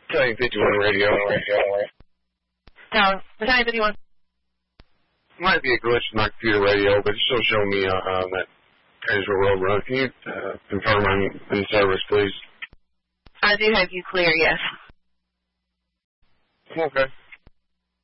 Battalion 51 radio. Tower, Battalion 51. Might be a glitch in my computer radio, but it's still showing me that Kaysville Road run. Can you confirm I'm in service, please? I do have you clear, yes. Okay.